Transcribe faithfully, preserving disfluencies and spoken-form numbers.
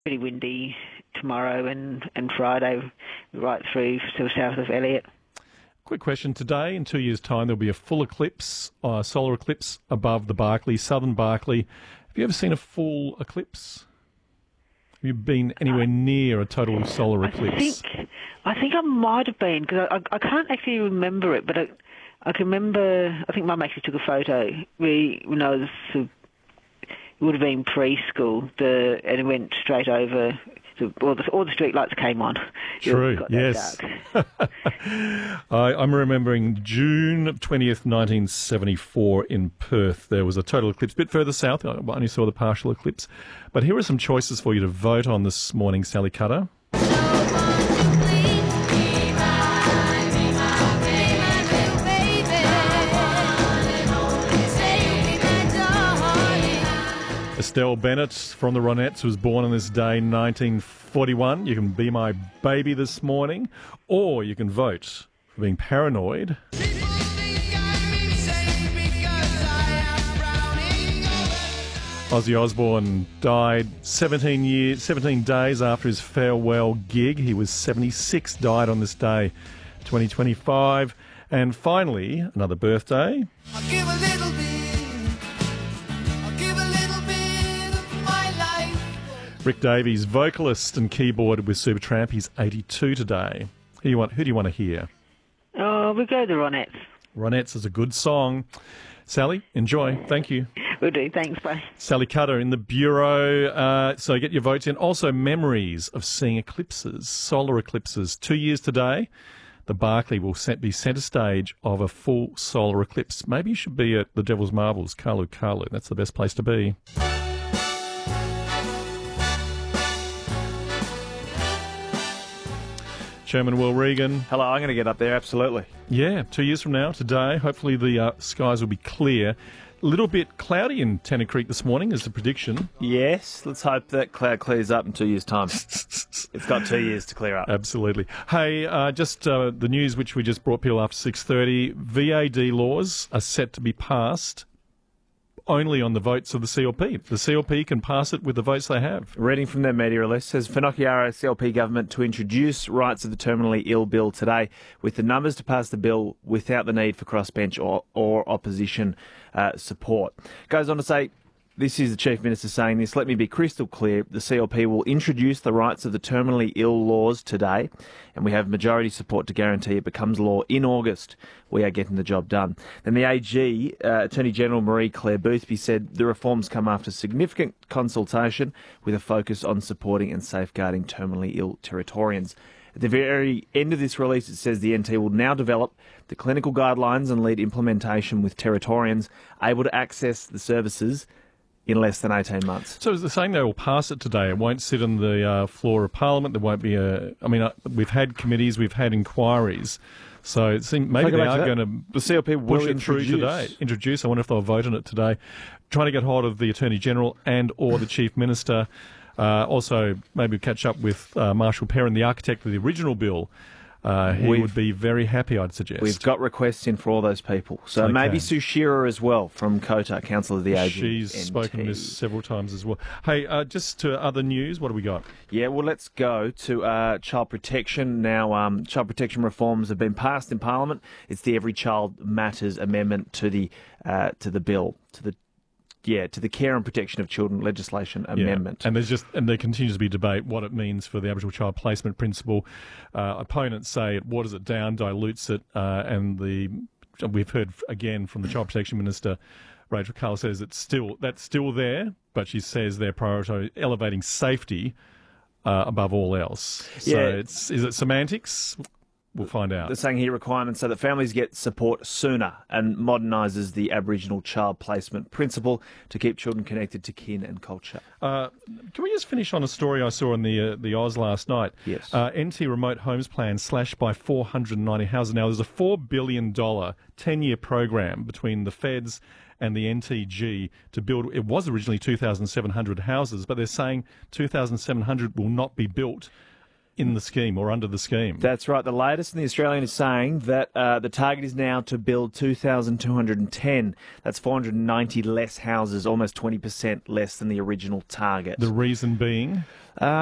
pretty windy tomorrow and, and Friday, right through to the south of Elliot. Quick question. Today, in two years' time, there'll be a full eclipse, uh, solar eclipse above the Barkly, southern Barkly. Have you ever seen a full eclipse? Have you been anywhere near a total solar eclipse? I think I think I might have been, because I, I can't actually remember it, but I, I can remember, I think Mum actually took a photo we, when I was, uh, it would have been preschool, the, and it went straight over, so all the, all the street lights came on. True, yes. I, I'm remembering June twentieth, nineteen seventy-four in Perth. There was a total eclipse. A bit further south, I only saw the partial eclipse. But here are some choices for you to vote on this morning, Sally Cutter. Estelle Bennett from the Ronettes was born on this day, nineteen forty-one. You can be my baby this morning, or you can vote for being paranoid. Ozzy Osbourne died seventeen years, seventeen days after his farewell gig. He was seventy-six, died on this day, twenty twenty-five. And finally, another birthday. I'll give a little bit. Rick Davies, vocalist and keyboard with Supertramp. He's eighty-two today. Who do you want? Who do you want to hear? Oh, we'll go the Ronettes. Ronettes is a good song. Sally, enjoy. Thank you. Will do. Thanks. Bye. Sally Cutter in the Bureau. Uh, so get your votes in. Also, memories of seeing eclipses, solar eclipses. Two years today, the Barkly will set, be centre stage of a full solar eclipse. Maybe you should be at the Devil's Marbles, Kalu Kalu. That's the best place to be. Chairman Will Regan. Hello, I'm going to get up there, absolutely. Yeah, two years from now, today, hopefully the uh, skies will be clear. A little bit cloudy in Tennant Creek this morning is the prediction. Yes, let's hope that cloud clears up in two years' time. It's got two years to clear up. Absolutely. Hey, uh, just uh, the news which we just brought people after six thirty. V A D laws are set to be passed only on the votes of the C L P. The C L P can pass it with the votes they have. Reading from their media release says Whanokiraro C L P government to introduce rights of the terminally ill bill today with the numbers to pass the bill without the need for crossbench or, or opposition uh, support. Goes on to say, this is the Chief Minister saying this, let me be crystal clear, the C L P will introduce the rights of the terminally ill laws today, and we have majority support to guarantee it becomes law in August. We are getting the job done. Then the A G, uh, Attorney General Marie-Claire Boothby, said the reforms come after significant consultation with a focus on supporting and safeguarding terminally ill Territorians. At the very end of this release, it says the N T will now develop the clinical guidelines and lead implementation with Territorians able to access the services in less than eighteen months. So they're saying they will pass it today. It won't sit on the uh, floor of Parliament. There won't be a... I mean, uh, we've had committees, we've had inquiries. So it seems maybe they are going to the C L P push will it through today. Introduce. I wonder if they'll vote on it today. Trying to get hold of the Attorney General and or the Chief Minister. Uh, also, maybe catch up with uh, Marshall Perrin, the architect of the original bill. Uh, he We've- would be very happy, I'd suggest. We've got requests in for all those people. So Okay. maybe Sue Shearer as well from Kota, Council of the A G. She's spoken this several times as well. Hey, uh, just to other news, what do we got? Yeah, well, let's go to uh, child protection. Now, um, child protection reforms have been passed in Parliament. It's the Every Child Matters amendment to the uh, to the bill, to the yeah, to the Care and Protection of Children legislation amendment. Yeah. And there's just and there continues to be debate what it means for the Aboriginal child placement principle. Uh, opponents say it waters it down, dilutes it, uh, and the we've heard again from the Child Protection Minister, Rachel Carl, says it's still that's still there, but she says they're prioritising elevating safety uh, above all else. So Yeah. it's is it semantics? We'll find out. They're saying here requirements so that families get support sooner and modernises the Aboriginal child placement principle to keep children connected to kin and culture. Uh, can we just finish on a story I saw in the uh, the Oz last night? Yes. Uh, N T Remote Homes Plan slashed by four hundred ninety houses. Now, there's a four billion dollars ten-year program between the Feds and the N T G to build. It was originally two thousand seven hundred houses, but they're saying two thousand seven hundred will not be built in the scheme or under the scheme. That's right. The latest in the Australian is saying that uh, the target is now to build two thousand two hundred ten. That's four hundred ninety less houses, almost twenty percent less than the original target. The reason being? Uh,